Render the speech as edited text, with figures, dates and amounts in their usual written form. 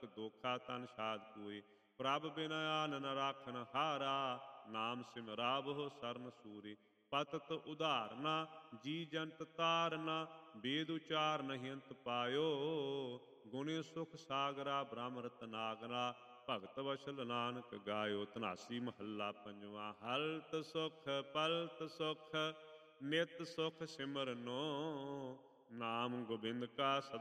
ਦੋਖਾ ਤਨ ਸਾਧ ਕੋਇ। ਪ੍ਰਭ ਬਿਨ ਆਨ ਨ ਰਾਖਨ ਹਾਰਾ, ਨਾਮ ਸਿਮਰਾਵਹੁ ਸਰਨ ਸੂਰੇ। ਪਤਤ ਉਧਾਰਨਾ ਜੀ ਜੰਤ ਤਾਰਨਾ, ਵੇਦ ਉਚਾਰ ਨਹੀਂ ਅੰਤ ਪਾਇਓ। ਗੁਣੇ ਸੁਖ ਸਾਗਰਾ ਬ੍ਰਹਮ ਰਤਨਾਗਰਾ, ਭਗਤ ਵਸ਼ਲ ਨਾਨਕ ਗਾਇਓ। ਧਨਾਸੀ ਮਹੱਲਾ ਪੰਜਵਾਂ। ਹਲਤ ਸੁਖ ਪਲਤ ਸੁਖ, ਨਿਤ ਸੁਖ ਸਿਮਰਨੋ, ਨਾਮ ਗੋਬਿੰਦ ਕਾ